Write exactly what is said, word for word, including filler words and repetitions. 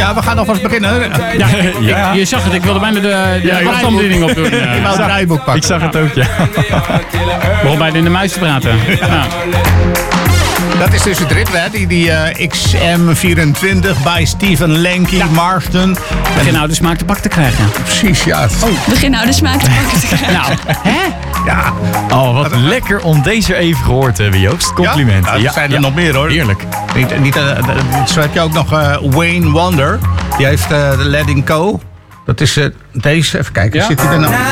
Ja, we gaan alvast beginnen. Ja, ja. Je, je zag het, ik wilde bijna de, de Ja, afstandsbediening opdoen. Ik wou het draaiboek pakken. Ik zag het ook, ja. Begon bijna in de muis te praten. Ja. Dat is dus het ritme, hè? Die, die uh, X M vierentwintig bij Stephen Lanky, ja. Marston. Begin nou de smaak te pak te krijgen. Precies, ja. Oh. Begin nou de smaak te pakken te krijgen. Nou, hè? Ja. Oh, wat lekker om deze even gehoord te hebben, Joost. Complimenten. Ja, er zijn er ja. nog meer, hoor. Heerlijk. Niet, niet, uh, zo heb je ook nog uh, Wayne Wonder. Die heeft uh, de Letting Go. Dat is uh, deze. Even kijken, Ja? zit hij er nou?